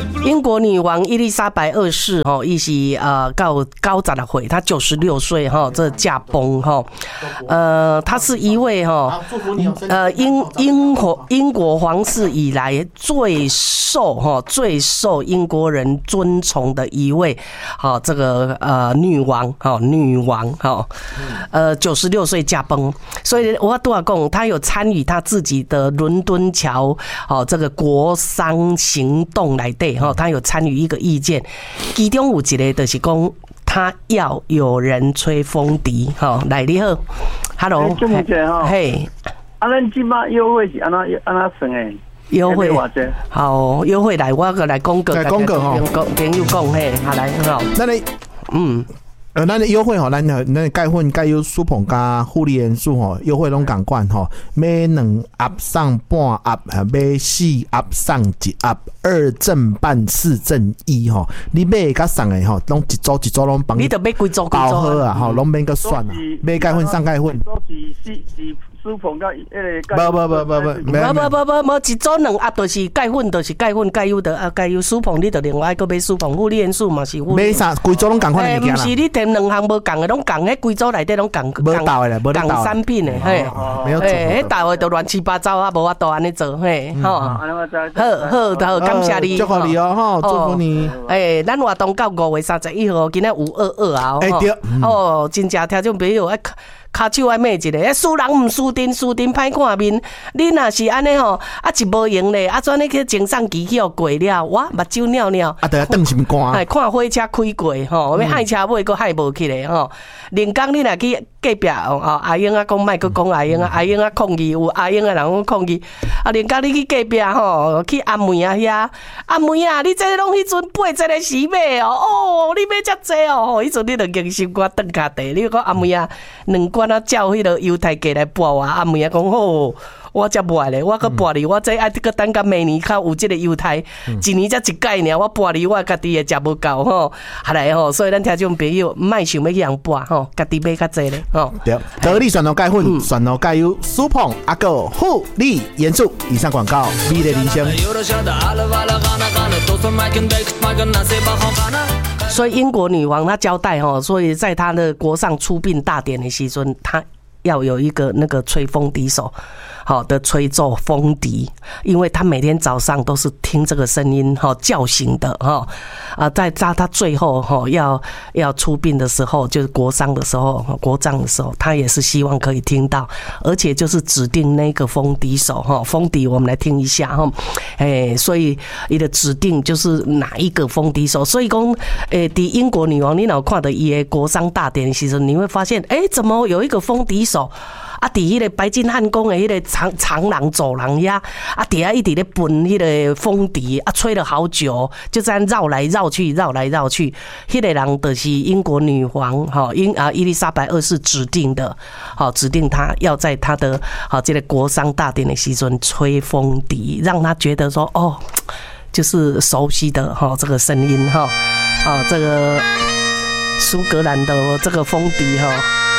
英国女王伊丽莎白二世吼，伊是高十岁，她96岁哈，这驾崩哈。她是一位哈英国皇室以来最受英国人尊崇的一位这个女王96岁驾崩，所以我都要讲，她有参与她自己的伦敦桥这个国殇行动内底他有参与一个意见，其中有一个就是讲，他要有人吹风笛。来你好 ，Hello， 嘿， 咱即摆优惠是安怎算诶？ 优惠好，优惠来，我个来讲个，朋友讲嘿，来好， 那你咱的优惠吼，咱钙粉、钙优、舒膨加护理元素吼，优惠拢共款吼，买2盒送半盒，买4盒送1盒，2赠半，4赠1吼。你买甲送的吼，拢一组拢帮你。 你得买几组包好啊吼，拢免个算啊，买钙粉送钙粉。 都是舒膨甲无，一组2盒就是钙粉，就是钙粉、钙优的钙优舒膨，你得另外个买舒膨护理元素嘛是。 买啥？规组拢共款的物件啦。 不是你填2项无共的，拢共迄规组内底拢共。 无倒的啦，无倒。 共产品的，嘿， 没有做。 迄倒的都乱七八糟啊，无法度安尼做，嘿，好，感谢你， 祝福你哦，祝福你。 咱活动到5月31号，今仔有22啊， 对， 真正听众朋友骹手爱骂一个，输人毋输阵，输阵歹看面。你若是安尼吼，一无用咧，怎你去前送机去过了，哇，目睭尿尿， 就要瞪心肝。 看火车开过吼，要害车尾佫害无起来吼。连讲你若去隔壁阿英讲莫佫讲阿英抗议，有阿英的人讲抗议。连讲你去隔壁吼，去阿妹遐，阿妹你这拢迄阵8个时买哦，你买遮济哦，迄阵你就硬心肝顿下地。你讲阿妹2罐照迄个犹太价来拨我，阿妹讲好。我才拨咧，我搁拨你，我这爱搁等到明年较有这个犹太，一年才一届尔，我拨你，我家己也食不够吼，下来吼，所以咱听众朋友莫想要去人拨吼，家己买较济咧吼。 对，得力选到钙粉，选到钙优，舒膨阿个护理元素。以上广告，美丽人生。 所以英国女王她交代吼，所以在她的国上出殡大典的时阵，她要有一个那个吹风笛手。好的吹奏风笛，因为他每天早上都是听这个声音叫醒的在他最后要出殡的时候，就是国丧的时候、国葬的时候，他也是希望可以听到，而且就是指定那个风笛手风笛我们来听一下所以你的指定就是哪一个风笛手，所以讲在英国女王你若看到伊的国丧大典的时候，你会发现怎么有一个风笛手在迄个白金汉宫的迄个长廊走廊呀，底下一直咧喷迄个风笛吹了好久，就这样绕来绕去。迄个人就是英国女皇伊丽莎白二世指定的，指定他要在他的这个国丧大典的时阵吹风笛，让他觉得说就是熟悉的这个声音这个苏格兰的这个风笛